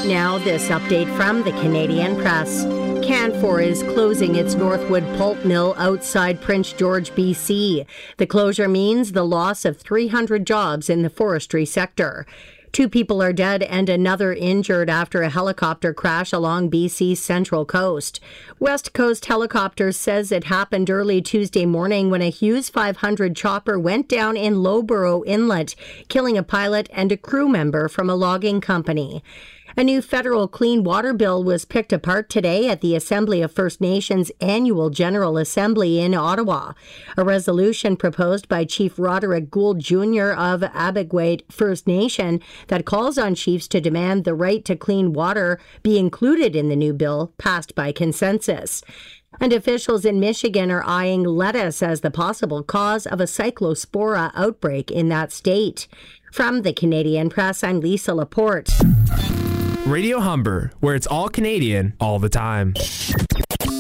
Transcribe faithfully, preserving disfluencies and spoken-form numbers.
Now, this update from the Canadian Press. Canfor is closing its Northwood pulp mill outside Prince George, B C. The closure means the loss of three hundred jobs in the forestry sector. Two people are dead and another injured after a helicopter crash along B C's central coast. West Coast Helicopters says it happened early Tuesday morning when a Hughes five hundred chopper went down in Loughborough Inlet, killing a pilot and a crew member from a logging company. A new federal clean water bill was picked apart today at the Assembly of First Nations Annual General Assembly in Ottawa. A resolution proposed by Chief Roderick Gould Junior of Abegweit First Nation that calls on chiefs to demand the right to clean water be included in the new bill passed by consensus. And officials in Michigan are eyeing lettuce as the possible cause of a cyclospora outbreak in that state. From the Canadian Press, I'm Lisa Laporte. Radio Humber, where it's all Canadian all the time.